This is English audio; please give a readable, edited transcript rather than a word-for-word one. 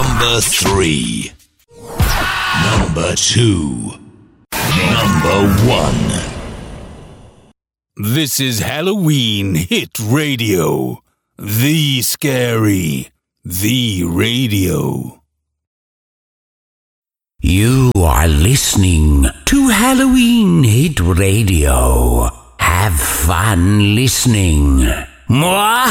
Number 3. Number 2. Number 1. This is Halloween Hit Radio. The Scary. The Radio. You are listening to Halloween Hit Radio. Have fun listening. Mwah!